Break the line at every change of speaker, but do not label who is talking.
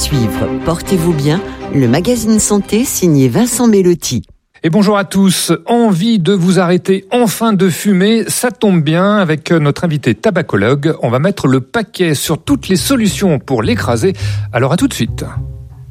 suivre Portez-vous bien, le magazine santé signé Vincent Bellotti.
Et bonjour à tous. Envie de vous arrêter enfin de fumer? Ça tombe bien, avec notre invité tabacologue, on va mettre le paquet sur toutes les solutions pour l'écraser. Alors à tout de suite.